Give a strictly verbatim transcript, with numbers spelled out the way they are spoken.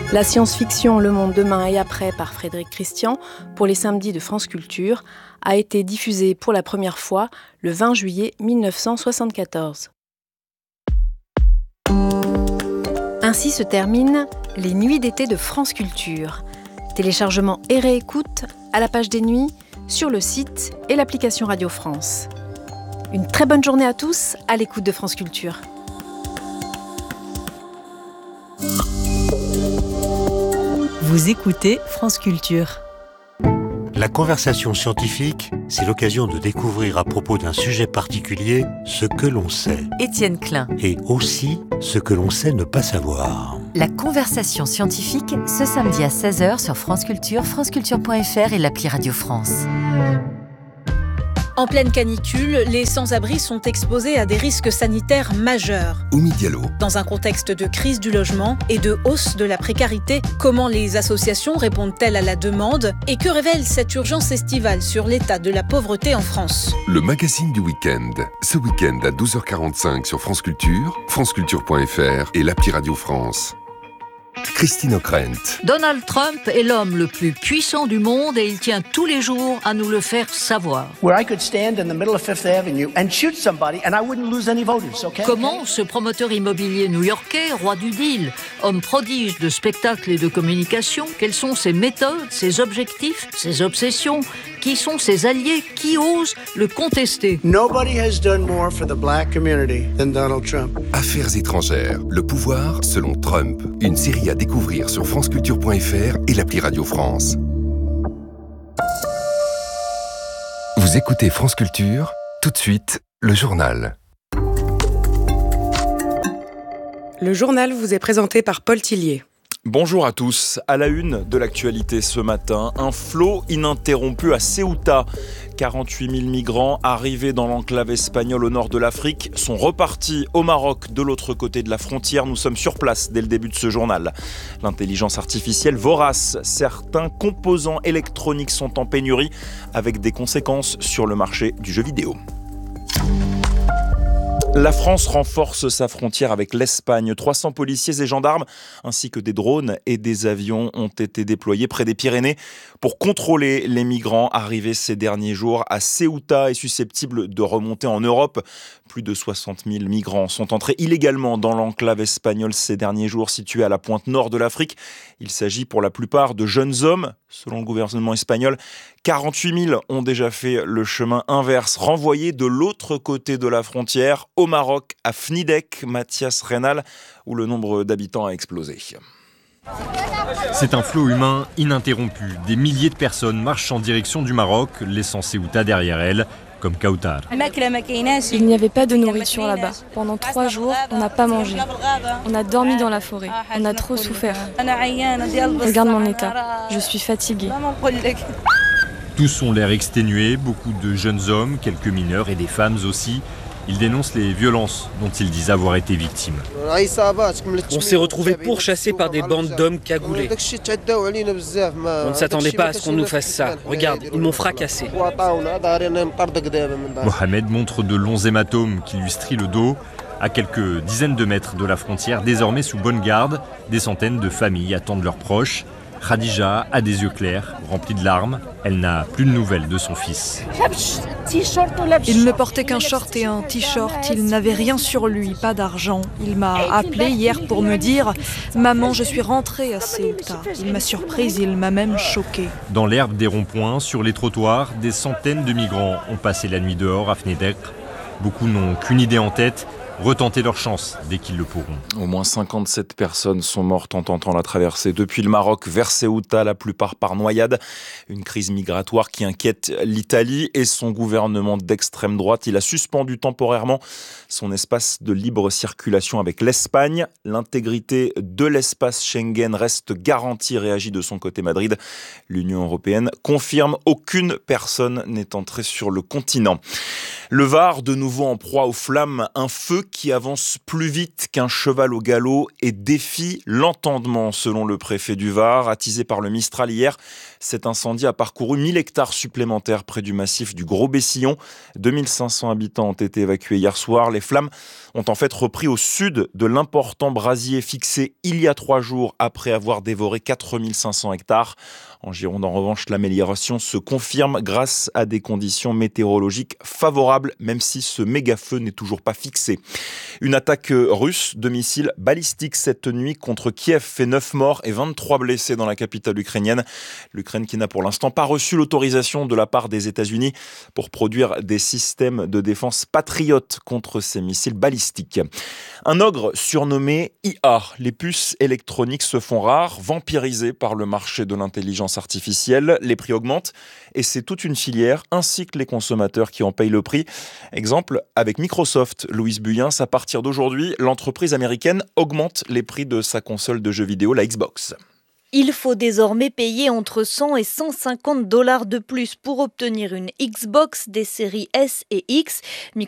La science-fiction Le Monde demain et après par Frédéric Christian pour les samedis de France Culture a été diffusée pour la première fois le vingt juillet mille neuf cent soixante-quatorze. Ainsi se terminent les nuits d'été de France Culture. Téléchargement et réécoute à la page des nuits, sur le site et l'application Radio France. Une très bonne journée à tous à l'écoute de France Culture. Vous écoutez France Culture. La conversation scientifique, c'est l'occasion de découvrir à propos d'un sujet particulier ce que l'on sait. Étienne Klein. Et aussi ce que l'on sait ne pas savoir. La conversation scientifique, ce samedi à seize heures sur France Culture, franceculture point f r et l'appli Radio France. En pleine canicule, les sans-abri sont exposés à des risques sanitaires majeurs. Oumi Diallo. Dans un contexte de crise du logement et de hausse de la précarité, comment les associations répondent-elles à la demande et que révèle cette urgence estivale sur l'état de la pauvreté en France ? Le magazine du week-end. Ce week-end à douze heures quarante-cinq sur France Culture, franceculture point f r et l'appli Radio France. Christine O'Krent. Donald Trump est l'homme le plus puissant du monde et il tient tous les jours à nous le faire savoir. Comment ce promoteur immobilier new-yorkais, roi du deal, homme prodige de spectacle et de communication, quelles sont ses méthodes, ses objectifs, ses obsessions, qui sont ses alliés, qui osent le contester? Nobody has done more for the black community than Donald Trump. Affaires étrangères, le pouvoir selon Trump. Une série à découvrir sur franceculture point f r et l'appli Radio France. Vous écoutez France Culture, tout de suite, le journal. Le journal vous est présenté par Paul Tillier. Bonjour à tous. À la une de l'actualité ce matin, un flot ininterrompu à Ceuta. quarante-huit mille migrants arrivés dans l'enclave espagnole au nord de l'Afrique sont repartis au Maroc de l'autre côté de la frontière. Nous sommes sur place dès le début de ce journal. L'intelligence artificielle vorace. Certains composants électroniques sont en pénurie avec des conséquences sur le marché du jeu vidéo. La France renforce sa frontière avec l'Espagne. trois cents policiers et gendarmes, ainsi que des drones et des avions ont été déployés près des Pyrénées pour contrôler les migrants arrivés ces derniers jours à Ceuta et susceptibles de remonter en Europe. Plus de soixante mille migrants sont entrés illégalement dans l'enclave espagnole ces derniers jours, située à la pointe nord de l'Afrique. Il s'agit pour la plupart de jeunes hommes. Selon le gouvernement espagnol, quarante-huit mille ont déjà fait le chemin inverse, renvoyés de l'autre côté de la frontière, au Maroc, à Fnidek, Mathias Reynal, où le nombre d'habitants a explosé. C'est un flot humain ininterrompu. Des milliers de personnes marchent en direction du Maroc, laissant Ceuta derrière elles, comme Kautar. Il n'y avait pas de nourriture là-bas. Pendant trois jours, on n'a pas mangé. On a dormi dans la forêt. On a trop souffert. Regarde mon état. Je suis fatiguée. Tous ont l'air exténués, beaucoup de jeunes hommes, quelques mineurs et des femmes aussi. Ils dénoncent les violences dont ils disent avoir été victimes. On s'est retrouvés pourchassés par des bandes d'hommes cagoulés. On ne s'attendait pas à ce qu'on nous fasse ça. Regarde, ils m'ont fracassé. Mohamed montre de longs hématomes qui lui strient le dos. À quelques dizaines de mètres de la frontière, désormais sous bonne garde, des centaines de familles attendent leurs proches. Khadija a des yeux clairs, remplis de larmes. Elle n'a plus de nouvelles de son fils. Il ne portait qu'un short et un t-shirt. Il n'avait rien sur lui, pas d'argent. Il m'a appelé hier pour me dire « Maman, je suis rentrée à Ceuta ». Il m'a surprise, il m'a même choquée. Dans l'herbe des ronds-points, sur les trottoirs, des centaines de migrants ont passé la nuit dehors à Fnidek. Beaucoup n'ont qu'une idée en tête, retenter leur chance dès qu'ils le pourront. Au moins cinquante-sept personnes sont mortes en tentant la traversée depuis le Maroc vers Ceuta, la plupart par noyade. Une crise migratoire qui inquiète l'Italie et son gouvernement d'extrême droite. Il a suspendu temporairement son espace de libre circulation avec l'Espagne. L'intégrité de l'espace Schengen reste garantie, réagit de son côté Madrid. L'Union européenne confirme aucune personne n'est entrée sur le continent. Le Var, de nouveau en proie aux flammes, un feu qui avance plus vite qu'un cheval au galop et défie l'entendement, selon le préfet du Var. Attisé par le Mistral hier, cet incendie a parcouru mille hectares supplémentaires près du massif du Gros-Bessillon. deux mille cinq cents habitants ont été évacués hier soir. Les flammes ont en fait repris au sud de l'important brasier fixé il y a trois jours après avoir dévoré quatre mille cinq cents hectares. En Gironde, en revanche, l'amélioration se confirme grâce à des conditions météorologiques favorables, même si ce méga-feu n'est toujours pas fixé. Une attaque russe de missiles balistiques cette nuit contre Kiev fait neuf morts et vingt-trois blessés dans la capitale ukrainienne. L'Ukraine qui n'a pour l'instant pas reçu l'autorisation de la part des États-Unis pour produire des systèmes de défense patriotes contre ces missiles balistiques. Un ogre surnommé I A. Les puces électroniques se font rares, vampirisées par le marché de l'intelligence artificielle. Les prix augmentent et c'est toute une filière ainsi que les consommateurs qui en payent le prix. Exemple avec Microsoft. Louise Buyens, à partir d'aujourd'hui, l'entreprise américaine augmente les prix de sa console de jeux vidéo, la Xbox. Il faut désormais payer entre cent et cent cinquante dollars de plus pour obtenir une Xbox des séries S et X. Microsoft